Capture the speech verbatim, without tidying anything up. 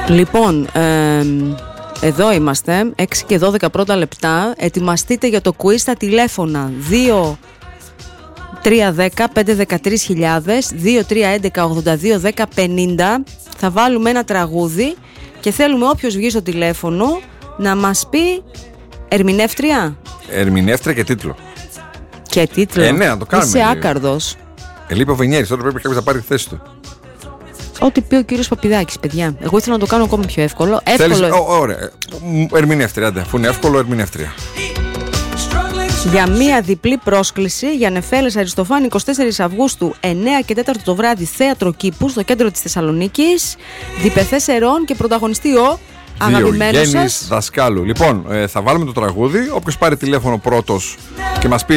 Λοιπόν, ε, εδώ είμαστε, έξι και δώδεκα πρώτα λεπτά. Ετοιμαστείτε για το quiz στα τηλέφωνα δύο τρία δέκα πέντε δεκατρείς χιλιάδες, δύο τρία έντεκα ογδόντα δύο δέκα πενήντα. Θα βάλουμε ένα τραγούδι και θέλουμε όποιος βγει στο τηλέφωνο να μας πει ερμηνεύτρια. Ερμηνεύτρια και τίτλο. Και τίτλο. Ε, ναι, να το κάνουμε. Είσαι άκαρδος. Ε, λείπει ο Βενιέρης, τώρα πρέπει κάποιος να πάρει τη θέση του. Ό,τι πει ο κύριος Παπηδάκης, παιδιά. Εγώ ήθελα να το κάνω ακόμα πιο εύκολο. Εύκολο. Θέλεις, ω, ωραία. Ερμηνεύτρια, άντε. Αφού είναι εύκολο, ερμηνεύτρια. Για μία διπλή πρόσκληση για Νεφέλες Αριστοφάνη εικοστή τέταρτη Αυγούστου εννέα και τέσσερα το βράδυ, Θέατρο Κήπου στο κέντρο της Θεσσαλονίκης. Διπεθές ερών και πρωταγωνιστή ο αγαπημένος σας Δασκάλου. Λοιπόν, ε, θα βάλουμε το τραγούδι. Όποιος πάρει τηλέφωνο πρώτος και μας πει